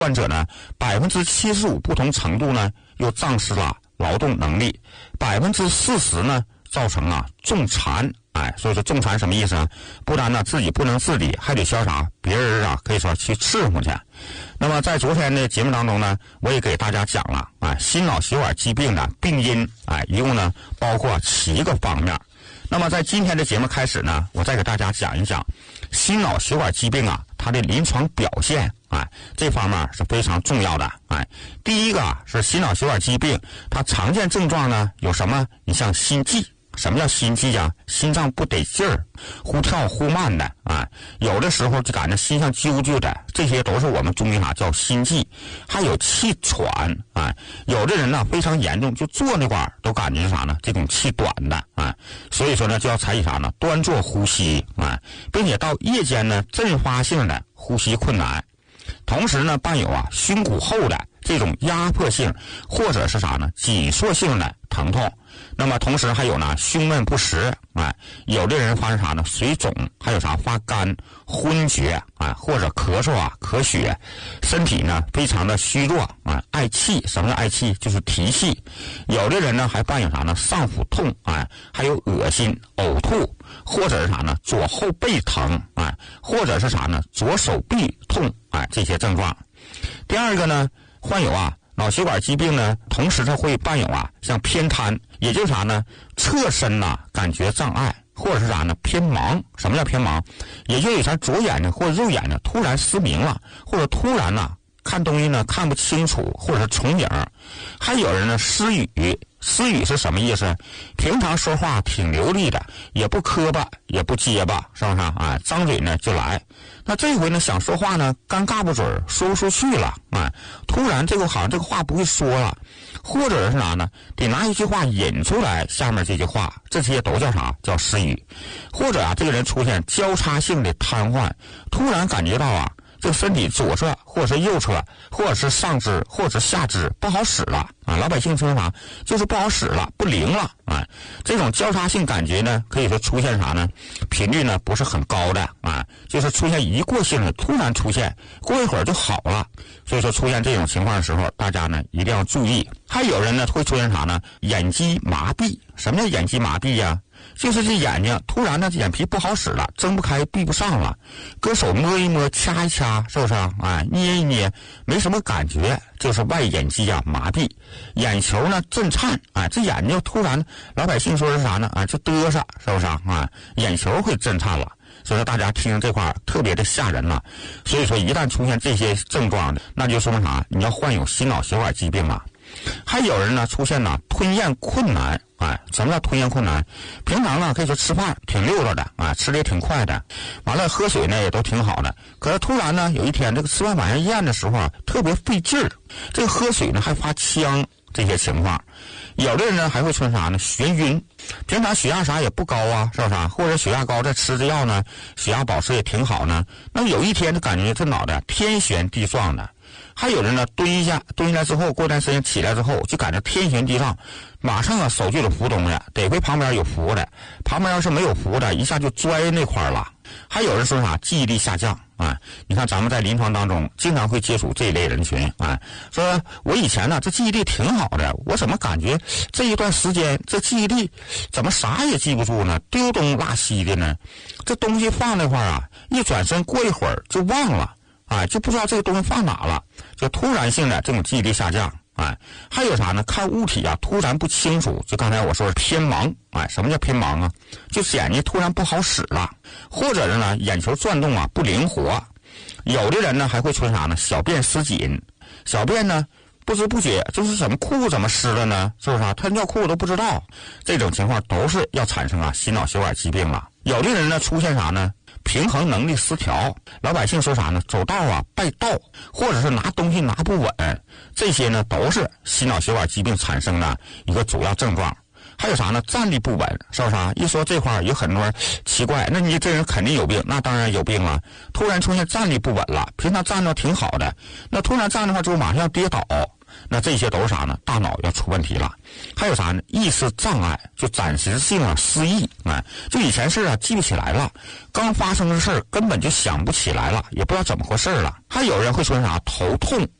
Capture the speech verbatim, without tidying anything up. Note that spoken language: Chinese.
患者呢，百分之七十五不同程度呢又丧失了劳动能力，百分之四十呢造成啊重残。哎，所以说重残什么意思啊？不但呢自己不能自理，还得潇洒别人啊，可以说去伺候去。那么在昨天的节目当中呢，我也给大家讲了，哎，心脑血管疾病的病因，哎，一共呢包括七个方面。那么在今天的节目开始呢，我再给大家讲一讲心脑血管疾病啊，它的临床表现，哎，这方面是非常重要的。哎，第一个啊是心脑血管疾病，它常见症状呢有什么？你像心悸。什么叫心悸啊？心脏不得劲儿，忽跳忽慢的啊，有的时候就感觉心像揪揪的，这些都是我们中医法叫心悸。还有气喘啊，有的人呢非常严重，就坐那块儿都感觉是啥呢？这种气短的啊，所以说呢就要采取啥呢？端坐呼吸啊，并且到夜间呢阵发性的呼吸困难，同时呢伴有啊胸骨后的这种压迫性或者是啥呢紧缩性的疼痛。那么同时还有呢胸闷不实，哎，有的人发生啥呢水肿，还有啥发干、昏厥啊，或者咳嗽啊、咳血，身体呢非常的虚弱啊，嗳气。什么是嗳气？就是提气。有的人呢还伴有啥呢上腹痛啊，还有恶心、呕吐，或者是啥呢左后背疼啊，或者是啥呢左手臂痛啊，这些症状。第二个呢，患有啊脑血管疾病呢，同时它会伴有啊像偏瘫，也就是啥呢侧身呐、啊、感觉障碍，或者是啥呢偏盲。什么叫偏盲？也就是咱左眼睛或者右眼睛突然失明了，或者突然呢、啊、看东西呢看不清楚，或者是重影。还有人呢失语，失语是什么意思？平常说话挺流利的，也不磕巴也不结巴，是不是啊？哎，张嘴呢就来。那这回呢想说话呢尴尬不准，说不出去了，哎，突然这个好像这个话不会说了，或者是啥呢得拿一句话引出来下面这句话，这些都叫啥？叫失语。或者啊这个人出现交叉性的瘫痪，突然感觉到啊这个身体左侧或者是右侧或者是上肢或者是下肢不好使了啊，老百姓说啥就是不好使了，不灵了啊。这种交叉性感觉呢可以说出现啥呢频率呢不是很高的啊，就是出现一过性的突然出现，过一会儿就好了。所以说出现这种情况的时候，大家呢一定要注意。还有人呢会出现啥呢眼肌麻痹。什么叫眼肌麻痹呀、啊？就是这眼睛突然呢眼皮不好使了，睁不开闭不上了，搁手摸一摸掐一掐，是不是啊？哎，捏一捏没什么感觉，就是外眼肌啊麻痹。眼球呢震颤，哎，这眼睛突然老百姓说是啥呢啊就嘚瑟，是不是啊？啊眼球会震颤了。所以说大家听这块特别的吓人了。所以说一旦出现这些症状，那就说明啥？你要患有心脑血管疾病了。还有人呢出现呢吞咽困难，哎，什么叫吞咽困难？平常呢可以说吃饭挺溜达的啊，吃的也挺快的，完了喝水呢也都挺好的，可是突然呢有一天这个吃完晚上咽的时候啊特别费劲儿，这个喝水呢还发呛，这些情况。有的人呢还会出现啥呢眩晕，平常血压啥也不高啊，是不是啊？或者血压高再吃着药呢血压保持也挺好呢，那有一天就感觉这脑袋天旋地转的。还有人呢蹲一下蹲下来之后，过段时间起来之后就感觉天旋地转，马上啊手就得扶东西，得亏旁边有扶的，旁边要是没有扶的一下就拽那块了。还有人说啥记忆力下降啊，你看咱们在临床当中经常会接触这一类人群啊，说我以前呢这记忆力挺好的，我怎么感觉这一段时间这记忆力怎么啥也记不住呢，丢东落西的呢，这东西放那块啊一转身过一会儿就忘了，哎，就不知道这个东西放哪了，就突然性的这种记忆力下降。哎，还有啥呢？看物体啊突然不清楚，就刚才我说的偏盲。哎，什么叫偏盲啊？就是眼睛突然不好使了，或者是呢眼球转动啊不灵活。有的人呢还会出现啥呢？小便失紧，小便呢不知不觉就是怎么裤子怎么湿了呢？是不是啊？他尿裤子都不知道，这种情况都是要产生啊心脑血管疾病了。有的人呢出现啥呢？平衡能力失调，老百姓说啥呢？走道啊败道，或者是拿东西拿不稳，这些呢都是心脑血管疾病产生的一个主要症状。还有啥呢？站立不稳，是不是啊？一说这块有很多人奇怪，那你这人肯定有病，那当然有病了。突然出现站立不稳了，平常站着挺好的，那突然站的话之后马上要跌倒， 那这些都是啥呢？大脑要出问题了。还有啥呢？意识障碍，就暂时性啊失忆，哎，就以前事啊记不起来了，刚发生的事儿根本就想不起来了，也不知道怎么回事了。还有人会说啥？头痛